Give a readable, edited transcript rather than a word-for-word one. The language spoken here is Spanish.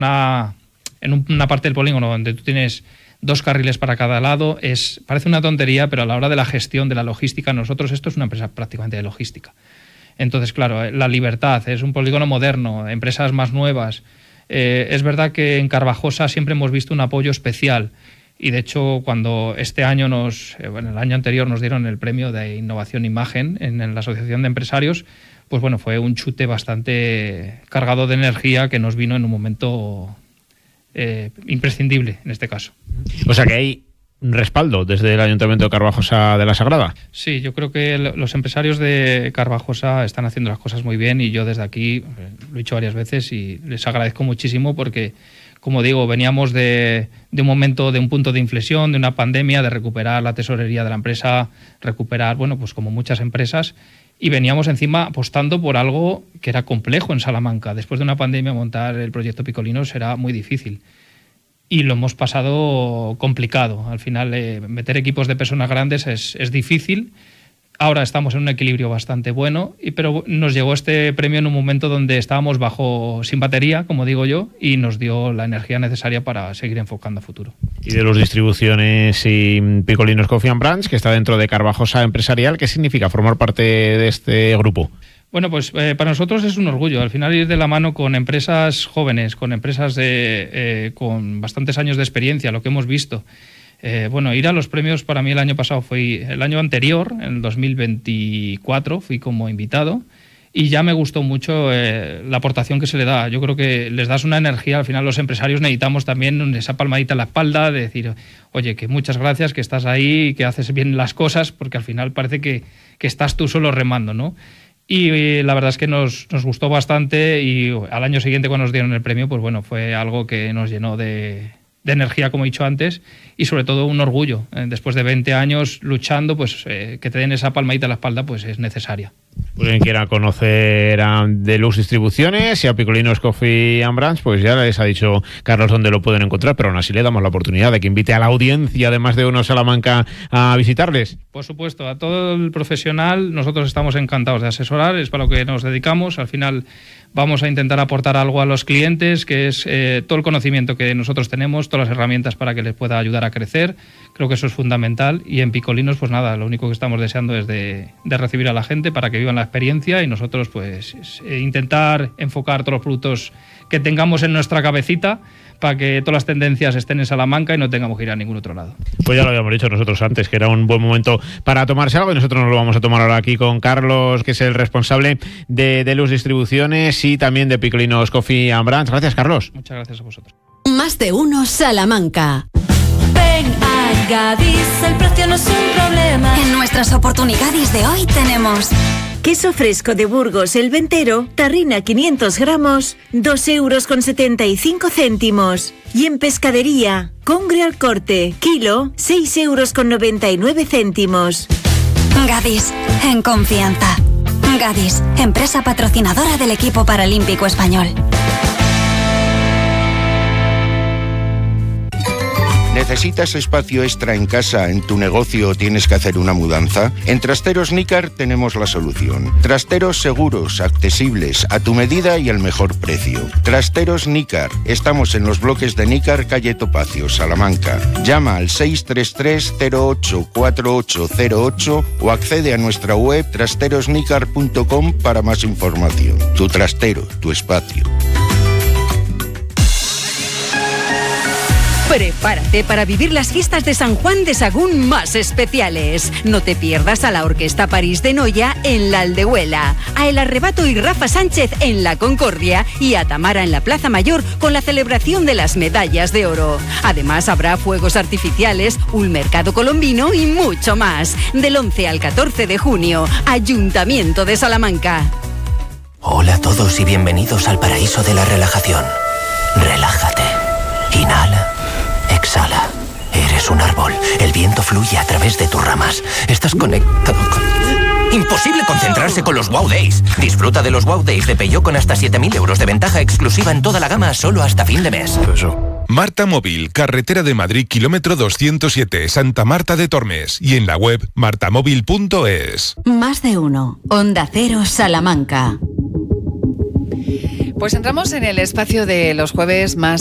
en una parte del polígono donde tú tienes 2 carriles para cada lado, parece una tontería, pero a la hora de la gestión, de la logística, esto es una empresa prácticamente de logística. Entonces, claro, la libertad, es un polígono moderno, empresas más nuevas. Es verdad que en Carvajosa siempre hemos visto un apoyo especial y, de hecho, cuando este año el año anterior nos dieron el premio de Innovación Imagen en la Asociación de Empresarios, pues bueno, fue un chute bastante cargado de energía que nos vino en un momento imprescindible en este caso. O sea que hay un respaldo desde el Ayuntamiento de Carvajosa de la Sagrada. Sí, yo creo que los empresarios de Carvajosa están haciendo las cosas muy bien y yo desde aquí lo he dicho varias veces y les agradezco muchísimo porque, como digo, veníamos de un punto de inflexión, de una pandemia, de recuperar la tesorería de la empresa, recuperar, bueno, pues como muchas empresas, y veníamos encima apostando por algo que era complejo en Salamanca. Después de una pandemia, montar el proyecto Picolinos era muy difícil. Y lo hemos pasado complicado. Al final, meter equipos de personas grandes es difícil. Ahora estamos en un equilibrio bastante bueno, pero nos llegó este premio en un momento donde estábamos sin batería, como digo yo, y nos dio la energía necesaria para seguir enfocando a futuro. Y de Luz Distribuciones y Picolinos Coffee and Branch, que está dentro de Carvajosa Empresarial, ¿qué significa formar parte de este grupo? Bueno, pues para nosotros es un orgullo. Al final, ir de la mano con empresas jóvenes, con empresas con bastantes años de experiencia, lo que hemos visto. Ir a los premios para mí el año anterior, en el 2024, fui como invitado y ya me gustó mucho la aportación que se le da. Yo creo que les das una energía. Al final los empresarios necesitamos también esa palmadita en la espalda de decir, oye, que muchas gracias, que estás ahí, que haces bien las cosas, porque al final parece que estás tú solo remando, ¿no? Y la verdad es que nos gustó bastante y al año siguiente cuando nos dieron el premio, pues bueno, fue algo que nos llenó de energía, como he dicho antes, y sobre todo un orgullo. Después de 20 años luchando, pues que te den esa palmadita en la espalda, pues es necesaria. Pues quien quiera conocer a Deluxe Distribuciones y a Picolinos Coffee and Branch, pues ya les ha dicho Carlos dónde lo pueden encontrar, pero aún así le damos la oportunidad de que invite a la audiencia de Más de Uno Salamanca a visitarles. Por supuesto, a todo el profesional, nosotros estamos encantados de asesorar, es para lo que nos dedicamos. Al final vamos a intentar aportar algo a los clientes, que es todo el conocimiento que nosotros tenemos, todas las herramientas para que les pueda ayudar a crecer. Creo que eso es fundamental y en Picolinos, pues nada, lo único que estamos deseando es de recibir a la gente para que vivan la experiencia y nosotros pues intentar enfocar todos los productos que tengamos en nuestra cabecita para que todas las tendencias estén en Salamanca y no tengamos que ir a ningún otro lado. Pues ya lo habíamos dicho nosotros antes, que era un buen momento para tomarse algo y nosotros nos lo vamos a tomar ahora aquí con Carlos, que es el responsable de Deluxe Distribuciones y también de Picolinos Coffee and Branch. Gracias, Carlos. Muchas gracias a vosotros. Más de Uno Salamanca. Ven a Gadis, el precio no es un problema. En nuestras oportunidades de hoy tenemos queso fresco de Burgos El Ventero, tarrina 500 gramos, 2,75 €. Y en pescadería, congre al corte, kilo, 6,99 €. Gadis, en confianza. Gadis, empresa patrocinadora del equipo paralímpico español. ¿Necesitas espacio extra en casa, en tu negocio o tienes que hacer una mudanza? En Trasteros Nícar tenemos la solución. Trasteros seguros, accesibles, a tu medida y al mejor precio. Trasteros Nícar. Estamos en los bloques de Nícar, calle Topacio, Salamanca. Llama al 633-084808 o accede a nuestra web trasterosnicar.com para más información. Tu trastero, tu espacio. Prepárate para vivir las fiestas de San Juan de Sagún más especiales. No te pierdas a la Orquesta París de Noya en la Aldehuela, a El Arrebato y Rafa Sánchez en la Concordia y a Tamara en la Plaza Mayor con la celebración de las medallas de oro. Además habrá fuegos artificiales, un mercado colombino y mucho más. Del 11 al 14 de junio, Ayuntamiento de Salamanca. Hola a todos y bienvenidos al paraíso de la relajación. Relájate. Inhala. Exhala. Eres un árbol. El viento fluye a través de tus ramas. Estás conectado con... Imposible concentrarse con los Wow Days. Disfruta de los Wow Days de Peugeot con hasta 7.000 € de ventaja exclusiva en toda la gama solo hasta fin de mes. Marta Móvil, carretera de Madrid, kilómetro 207, Santa Marta de Tormes. Y en la web martamóvil.es. Más de Uno. Onda Cero Salamanca. Pues entramos en el espacio de los jueves más